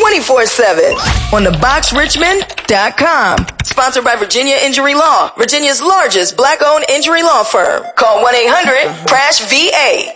24/7 on theboxrichmond.com. Sponsored by Virginia Injury Law, Virginia's largest black-owned injury law firm. Call 1-800-CRASH-VA.